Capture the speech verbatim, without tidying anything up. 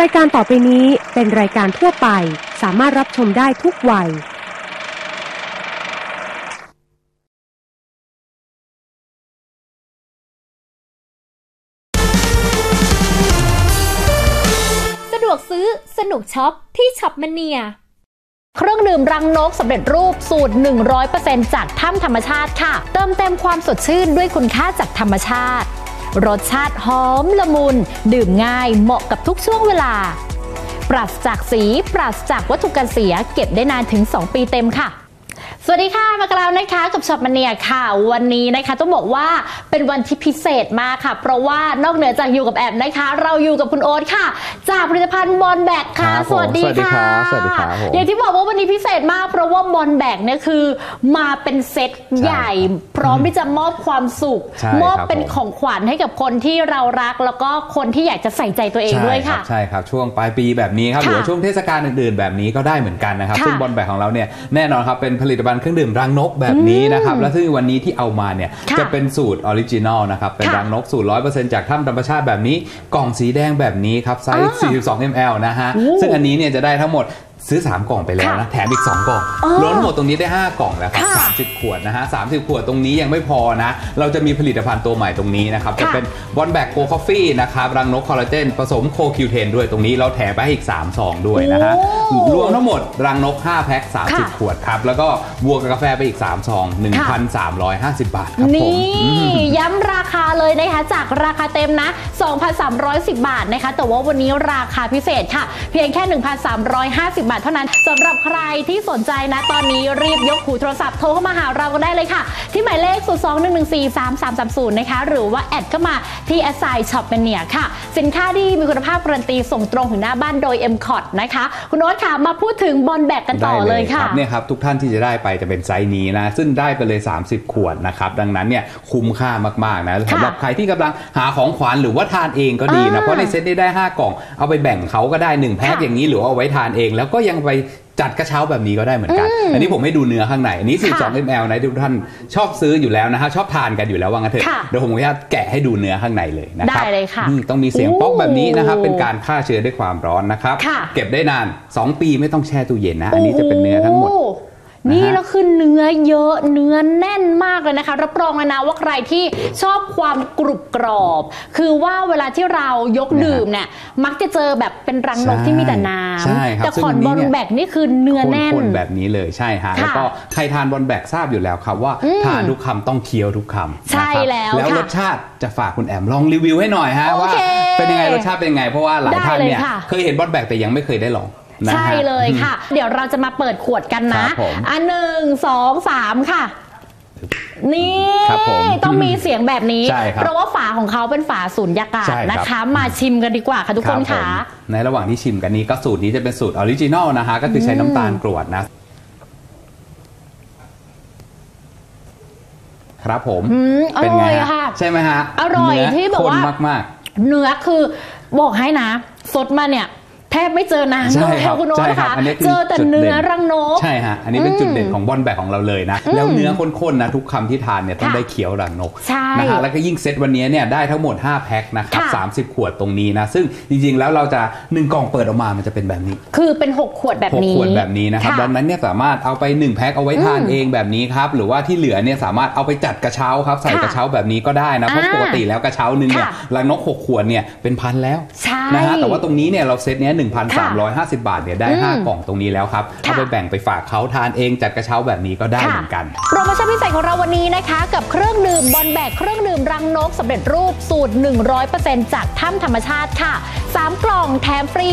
ายการต่อไปนี้เป็นรายการทั่วไปสามารถรับชมได้ทุกวัยสะดวกซื้อสนุกช็อปที่ช็อปมเนียเครื่องดื่มรังนกสำเร็จรูปสูตร หนึ่งร้อยเปอร์เซ็นต์ จากถ้ำธรรมชาติค่ะเติมเต็มความสดชื่นด้วยคุณค่าจากธรรมชาติรสชาติหอมละมุนดื่มง่ายเหมาะกับทุกช่วงเวลาปราศจากสีปราศจากวัตถุกันเสียเก็บได้นานถึงสองปีเต็มค่ะสวัสดีค่ะมากันแล้วนะคะกับช็อปมเนียค่ะวันนี้นะคะต้องบอกว่าเป็นวันที่พิเศษมากค่ะเพราะว่านอกเหนือจากอยู่กับแอมนะคะเราอยู่กับคุณโอ๊ตค่ะจากผลิตภัณฑ์บอลแบกค่ะสวัสดีค่ะสวัสดีครับอย่างที่บอกว่าวันนี้พิเศษมากเพราะว่าบอลแบกเนี่ยคือมาเป็นเซตใหญ่พร้อมที่จะมอบความสุขมอบเป็นของขวัญให้กับคนที่เรารักแล้วก็คนที่อยากจะใส่ใจตัวเองด้วยค่ะใช่ครับช่วงปลายปีแบบนี้ครับหรือช่วงเทศกาลอื่นๆแบบนี้ก็ได้เหมือนกันนะครับซึ่งบอลแบกของเราเนี่ยแน่นอนครับเป็นผลิตภัณฑ์เครื่องดื่มรังนกแบบนี้นะครับและซึ่งวันนี้ที่เอามาเนี่ยจะเป็นสูตรออริจินอลนะครับเป็นรังนกสูตร ร้อยเปอร์เซ็นต์ จากถ้ำธรรมชาติแบบนี้กล่องสีแดงแบบนี้ครับไซส์ สี่สิบสองมิลลิลิตร นะฮะซึ่งอันนี้เนี่ยจะได้ทั้งหมดซื้อสามกล่องไปแล้วนะแถมอีกสองกล่องรวมหมดตรงนี้ได้ห้ากล่องแล้วครับสามสิบขวดนะฮะสามสิบขวดตรงนี้ยังไม่พอนะเราจะมีผลิตภัณฑ์ตัวใหม่ตรงนี้นะครับจะเป็นบอลแบกโกคอฟฟี่นะครับรังนกคอลลาเจนผสมโคคิวเทนด้วยตรงนี้เราแถมไปอีกสามซองด้วยนะฮะรวมทั้งหมดรังนกห้าแพ็คสามสิบขวดครับแล้วก็บวกกับกาแฟไปอีกสามซอง หนึ่งพันสามร้อยห้าสิบ บาทครับผมนี่ย้ำราคาเลยนะคะจากราคาเต็มนะ สองพันสามร้อยสิบ บาทนะคะแต่ว่าวันนี้ราคาพิเศษค่ะเพียงแค่ หนึ่งพันสามร้อยห้าสิบ บาทเท่านั้นสำหรับใครที่สนใจนะตอนนี้รีบยกหูโทรศัพท์โทรเข้ามาหาเราก็ได้เลยค่ะที่หมายเลข ศูนย์ สอง หนึ่ง หนึ่ง สี่ สาม สาม สาม ศูนย์ นะคะหรือว่าแอดเข้ามาที่ แอท ไซน์ ช็อปมเนีย ค่ะสินค้าดีมีคุณภาพการันตีส่งตรงถึงหน้าบ้านโดย เอ็ม คอท นะคะคุณโอ๊ตค่ะมาพูดถึงบอลแบกกันต่อเลยค่ะเนี่ยครับทุกท่านที่จะได้ไปจะเป็นไซส์นี้นะซึ่งได้ไปเลยสามสิบขวดนะครับดังนั้นเนี่ยคุ้มค่ามากๆนะสำหรับใครที่กำลังหาของขวัญหรือว่าทานเองก็ดีนะเพราะในเซตนี้ได้ห้ากล่องเอาไปแบ่งเขาก็ได้หนึ่งแพ็คอย่างนี้หรือว่าเอาไว้ทานเองแล้วก็ยังไปจัดกระเช้าแบบนี้ก็ได้เหมือนกันอันนี้ผมให้ดูเนื้อข้างในอันนี้สี่สิบสองมิลลิลิตร นะทุกท่านชอบซื้ออยู่แล้วนะฮะชอบทานกันอยู่แล้วว่างั้นเถอะเดี๋ยวผมจะแกะให้ดูเนื้อข้างในเลยนะครับนี่ต้องมีเสียงป๊อกแบบนี้นะครับเป็นการฆ่าเชื้อด้วยความร้อนนะครับเก็บได้นานสองปีไม่ต้องแช่ตู้เย็นนะอันนี้จะเป็นเนื้อทั้งหมดนี่แล้วคือเนื้อเยอะเนื้อแน่นมากเลยนะคะรับรองเลยนะว่าใครที่ชอบความกรุบกรอบคือว่าเวลาที่เรายกดื่มเนี่ยมักจะเจอแบบเป็นรังนกที่มีแต่น้ำแต่ขอนบอลแบกนี่คือเนื้อแน่นคนแบบนี้เลยใช่ฮะแล้วก็ใครทานบอลแบกทราบอยู่แล้วครับว่าทานทุกคำต้องเคี้ยวทุกคำใช่แล้วแล้วรสชาติจะฝากคุณแอมลองรีวิวให้หน่อยฮะว่าเป็นยังไงรสชาติเป็นยังไงเพราะว่าหลายท่านเนี่ยเคยเห็นบอลแบกแต่ยังไม่เคยได้ลองใช่เลยค่ะเดี๋ยวเราจะมาเปิดขวดกันนะอันหนึ่งสองสามค่ะนี่ต้องมีเสียงแบบนี้เพราะว่าฝาของเขาเป็นฝาสูญญากาศนะคะมาชิมกันดีกว่าค่ะทุกคนค่ะในระหว่างที่ชิมกันนี้ก็สูตรนี้จะเป็นสูตรออริจินอลนะคะก็คือใช้น้ำตาลกรวดนะครับผมเป็นไงใช่ไหมฮะอร่อยที่บอกว่ามากๆเนื้อคือบอกให้นะสดมาเนี่ยแทบไม่เจอน้ำเลยค่ะคุณโอ๊ตค่ะเจอแต่เนื้อรังนกใช่ฮะอันนี้เป็นจุดเด่นของบอลแบกของเราเลยนะแล้วเนื้อข้นๆนะทุกคำที่ทานเนี่ยต้องได้เคี้ยวรังนกนะฮะแล้วก็ยิ่งเซตวันนี้เนี่ยได้ทั้งหมดห้าแพ็คนะครับสามสิบขวดตรงนี้นะซึ่งจริงๆแล้วเราจะหนึ่งกล่องเปิดออกมามันจะเป็นแบบนี้คือเป็นหกขวดแบบนี้หกขวดแบบนี้นะครับดังนั้นเนี่ยสามารถเอาไปหนึ่งแพ็คเอาไว้ทานเองแบบนี้ครับหรือว่าที่เหลือเนี่ยสามารถเอาไปจัดกระเช้าครับใส่กระเช้าแบบนี้ก็ได้นะเพราะปกติแล้วกระเช้านึงเนี่ยรังนกหกขวดเนี่ยเป็นพันแล้วนะฮะแต่ว่าตรงนี้เนี่ยเราเซตเนี้ย หนึ่งพันสามร้อยห้าสิบ บาทเนี่ยได้ห้ากล่องตรงนี้แล้วครับเอาไปแบ่งไปฝากเขาทานเองจัดกระเช้าแบบนี้ก็ได้เหมือนกันโปรโมชั่นพิเศษของเราวันนี้นะคะกับเครื่องดื่มบอลแบกเครื่องดื่มรังนกสำเร็จรูปสูตร หนึ่งร้อยเปอร์เซ็นต์ จากถ้ำธรรมชาติค่ะสามกล่องแถมฟรี